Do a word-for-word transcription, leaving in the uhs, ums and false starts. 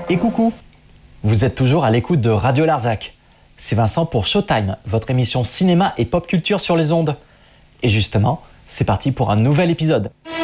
Et coucou! Vous êtes toujours à l'écoute de Radio Larzac. C'est Vincent pour Showtime, votre émission cinéma et pop culture sur les ondes. Et justement, c'est parti pour un nouvel épisode.